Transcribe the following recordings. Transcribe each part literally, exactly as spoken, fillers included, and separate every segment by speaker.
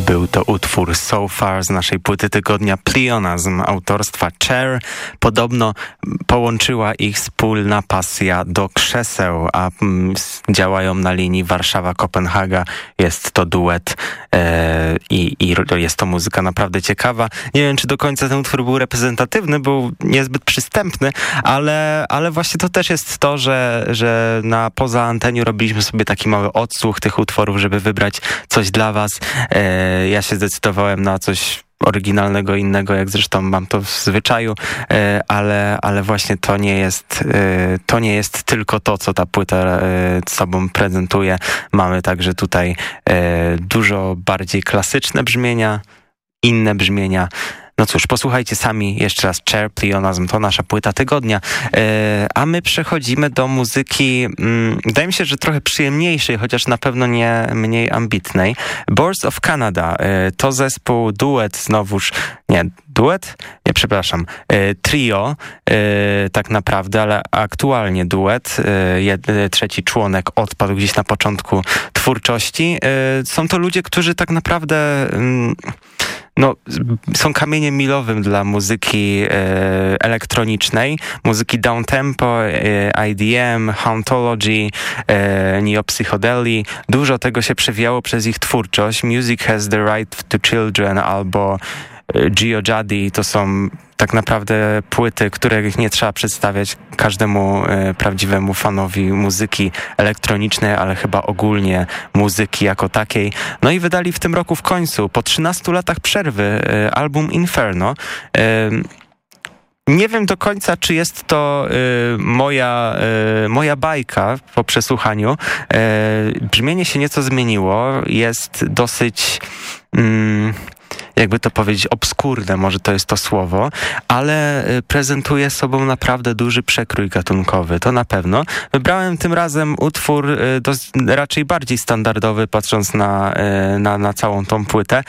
Speaker 1: Był to utwór So Far z naszej płyty tygodnia Pleonasm autorstwa Cher. Podobno połączyła ich wspólna pasja do krzeseł, a mm, działają na linii Warszawa-Kopenhaga. Jest to duet e, i, i jest to muzyka naprawdę ciekawa. Nie wiem, czy do końca ten utwór był reprezentatywny, był niezbyt przystępny, ale, ale właśnie to też jest to, że, że na poza anteniu robiliśmy sobie taki mały odsłuch tych utworów, żeby wybrać coś dla was. E, Ja się zdecydowałem na coś oryginalnego, innego, jak zresztą mam to w zwyczaju, ale, ale właśnie to nie jest to nie jest tylko to, co ta płyta sobą prezentuje. Mamy także tutaj dużo bardziej klasyczne brzmienia, inne brzmienia. No cóż, posłuchajcie sami jeszcze raz Cher, Pleonasm, to nasza płyta tygodnia. E, a my przechodzimy do muzyki, mm, wydaje mi się, że trochę przyjemniejszej, chociaż na pewno nie mniej ambitnej. Boards of Canada, e, to zespół, duet znowuż, nie, duet? Nie, przepraszam, e, trio e, tak naprawdę, ale aktualnie duet. E, jed, trzeci członek odpadł gdzieś na początku twórczości. E, są to ludzie, którzy tak naprawdę... Mm, No, są kamieniem milowym dla muzyki e, elektronicznej, muzyki downtempo, e, I D M, hauntology, e, neopsychodeli. Dużo tego się przewijało przez ich twórczość. Music Has the Right to Children albo e, Geojadi to są tak naprawdę płyty, których nie trzeba przedstawiać każdemu e, prawdziwemu fanowi muzyki elektronicznej, ale chyba ogólnie muzyki jako takiej. No i wydali w tym roku w końcu, po trzynastu latach przerwy, e, album Inferno. E, Nie wiem do końca, czy jest to y, moja, y, moja bajka po przesłuchaniu. Y, brzmienie się nieco zmieniło. Jest dosyć... Mm, jakby to powiedzieć, obskurne, może to jest to słowo, ale prezentuje sobą naprawdę duży przekrój gatunkowy, to na pewno. Wybrałem tym razem utwór do, raczej bardziej standardowy, patrząc na, na, na całą tą płytę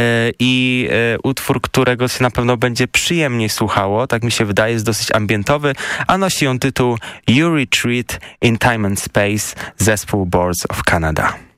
Speaker 1: i utwór, którego się na pewno będzie przyjemniej słuchało, tak mi się wydaje, jest dosyć ambientowy, a nosi on tytuł You Retreat in Time and Space, zespół Boards of Canada.